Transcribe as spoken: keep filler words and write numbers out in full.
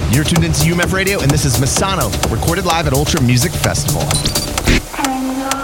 You're tuned into U M F Radio, and this is Masano, recorded live at Ultra Music Festival. And